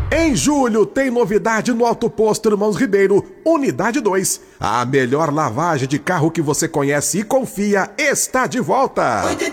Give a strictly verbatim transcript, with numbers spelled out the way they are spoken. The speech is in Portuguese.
Em julho tem novidade no Auto Posto Irmãos Ribeiro, Unidade dois. A melhor lavagem de carro que você conhece e confia está de volta.